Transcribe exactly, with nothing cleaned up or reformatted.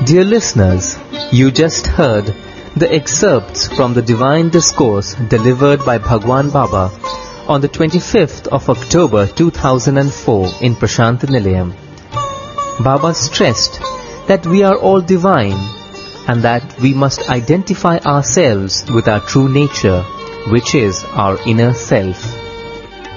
Dear listeners, you just heard the excerpts from the Divine Discourse delivered by Bhagwan Baba on the twenty-fifth of October two thousand four in Prashant Nilayam. Baba stressed that we are all divine and that we must identify ourselves with our true nature, which is our inner self.